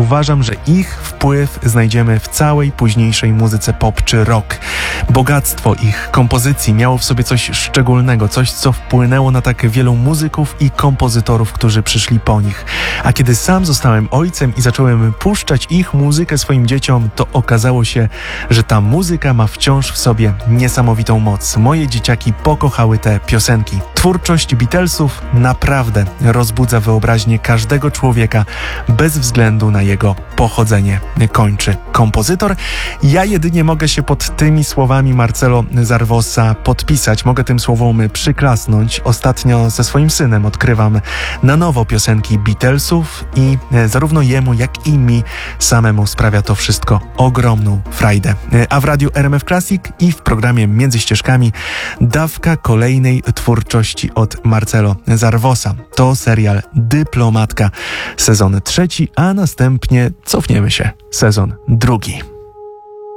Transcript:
uważam, że ich wpływ znajdziemy w całej późniejszej muzyce pop czy rock. Bogactwo ich kompozycji miało w sobie coś szczególnego, coś, co wpłynęło na tak wielu muzyków i kompozytorów, którzy przyszli po nich. A kiedy sam zostałem ojcem i zacząłem puszczać ich muzykę swoim dzieciom, to okazało się, że ta muzyka ma wciąż w sobie niesamowitą moc. Moje dzieciaki pokochały te piosenki. Twórczość Beatlesów naprawdę rozbudza wyobraźnię każdego człowieka bez względu na jego pochodzenie, kończy kompozytor. Ja jedynie mogę się pod tymi słowami Marcelo Zarvosa podpisać. Mogę tym słowom przyklasnąć. Ostatnio ze swoim synem odkrywam na nowo piosenki Beatlesów i zarówno jemu, jak i mi samemu sprawia to wszystko ogromną frajdę. A w radiu RMF Classic i w programie Między Ścieżkami dawka kolejnej twórczości od Marcelo Zarvosa. To serial Dyplomatka, sezon 3, a następnie cofniemy się, sezon 2.